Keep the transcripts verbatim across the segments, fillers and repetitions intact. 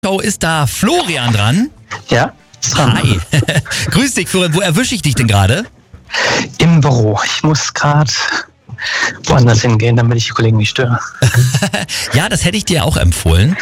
Show ist da Florian dran. Ja, ist dran. Hi. Grüß dich, Florian. Wo erwische ich dich denn gerade? Im Büro. Ich muss gerade woanders hingehen, damit ich die Kollegen nicht störe. Ja, das hätte ich dir auch empfohlen.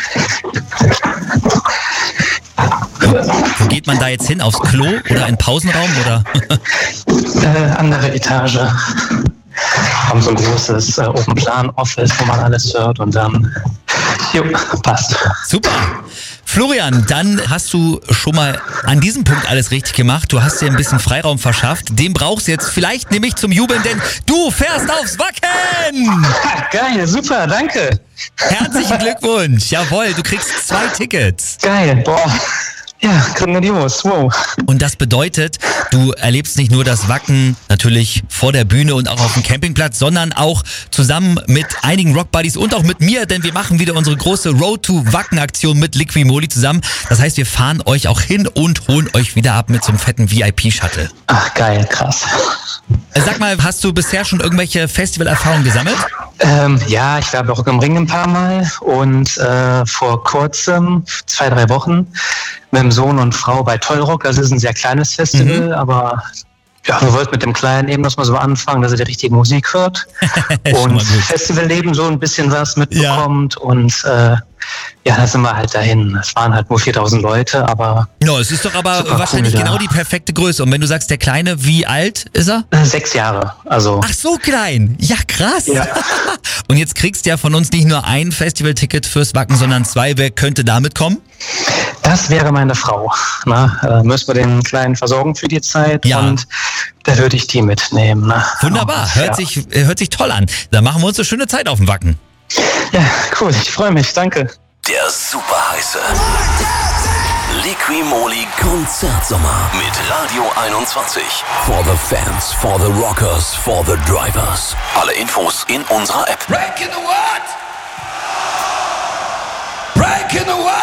Wo geht man da jetzt hin? Aufs Klo oder in den Pausenraum? Oder? äh, andere Etage. Wir haben so ein großes äh, Open-Plan-Office, wo man alles hört und dann, jo, passt. Super. Florian, dann hast du schon mal an diesem Punkt alles richtig gemacht. Du hast dir ein bisschen Freiraum verschafft. Den brauchst du jetzt vielleicht nämlich zum Jubeln, denn du fährst aufs Wacken! Geil, super, danke. Herzlichen Glückwunsch. Jawohl, du kriegst zwei Tickets. Geil, boah. Ja, grandios, wow. Und das bedeutet, du erlebst nicht nur das Wacken natürlich vor der Bühne und auch auf dem Campingplatz, sondern auch zusammen mit einigen Rockbuddies und auch mit mir, denn wir machen wieder unsere große Road to Wacken-Aktion mit Liquimoli zusammen. Das heißt, wir fahren euch auch hin und holen euch wieder ab mit so einem fetten V I P-Shuttle. Ach, geil, krass. Sag mal, hast du bisher schon irgendwelche Festivalerfahrungen gesammelt? Ähm, ja, ich war bei Rock am Ring ein paar Mal und äh, vor kurzem, zwei, drei Wochen, mit dem Sohn und Frau bei Tollrock. Also es ist ein sehr kleines Festival, mhm. aber ja, wir wollten mit dem Kleinen eben, dass man so anfangen, dass er die richtige Musik hört und Festivalleben so ein bisschen was mitbekommt ja. und äh, ja, da sind wir halt dahin. Es waren halt nur viertausend Leute, aber... No, es ist doch aber wahrscheinlich cool, genau die perfekte Größe. Und wenn du sagst, der Kleine, wie alt ist er? Sechs Jahre, also... Ach, so klein. Ja, krass. Ja. Und jetzt kriegst du ja von uns nicht nur ein Festivalticket fürs Wacken, sondern zwei. Wer könnte damit kommen? Das wäre meine Frau. Na, äh, müssen wir den Kleinen versorgen für die Zeit ja. und da würde ich die mitnehmen. Na. Wunderbar, hört, ja. sich, hört sich toll an. Da machen wir uns eine schöne Zeit auf dem Wacken. Ja, cool, ich freue mich, danke. Der super heiße Liquimoli Konzertsommer mit Radio einundzwanzig. For the fans, for the rockers, for the drivers. Alle Infos in unserer App. Breaking the what? Breaking the what?